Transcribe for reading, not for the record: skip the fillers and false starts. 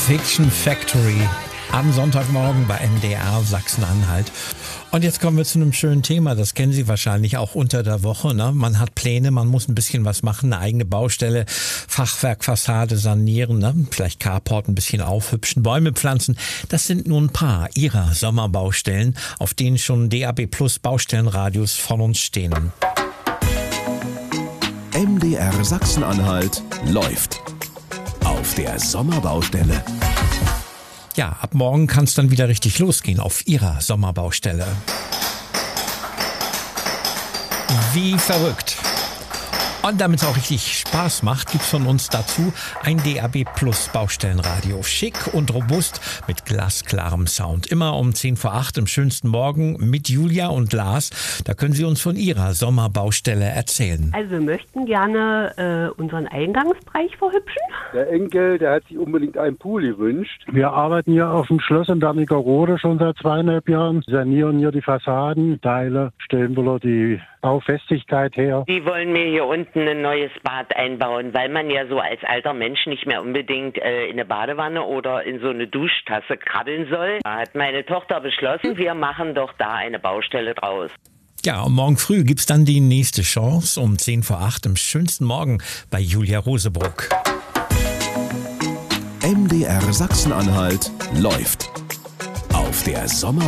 Fiction Factory am Sonntagmorgen bei MDR Sachsen-Anhalt. Und jetzt kommen wir zu einem schönen Thema, das kennen Sie wahrscheinlich auch unter der Woche. Ne? Man hat Pläne, man muss ein bisschen was machen, eine eigene Baustelle, Fachwerkfassade sanieren, ne? Vielleicht Carport ein bisschen aufhübschen, Bäume pflanzen. Das sind nur ein paar Ihrer Sommerbaustellen, auf denen schon DAB+ Baustellenradios von uns stehen. MDR Sachsen-Anhalt läuft auf der Sommerbaustelle. Ja, ab morgen kann es dann wieder richtig losgehen auf Ihrer Sommerbaustelle. Wie verrückt. Und damit es auch richtig Spaß macht, gibt's von uns dazu ein DAB+ Baustellenradio. Schick und robust mit glasklarem Sound. Immer um 7:50 im schönsten Morgen mit Julia und Lars. Da können Sie uns von Ihrer Sommerbaustelle erzählen. Also wir möchten gerne unseren Eingangsbereich verhübschen. Der Enkel, der hat sich unbedingt einen Pool gewünscht. Wir arbeiten hier auf dem Schloss in Wernigerode schon seit 2,5 Jahren, sanieren hier die Fassadenteile, stellen wir die Baufestigkeit her. Die wollen mir hier unten ein neues Bad einbauen, weil man ja so als alter Mensch nicht mehr unbedingt in eine Badewanne oder in so eine Duschtasse krabbeln soll. Da hat meine Tochter beschlossen, wir machen doch da eine Baustelle draus. Ja, und morgen früh gibt's dann die nächste Chance um 7:50 im schönsten Morgen bei Julia Rosebruck. MDR Sachsen-Anhalt läuft auf der Sommer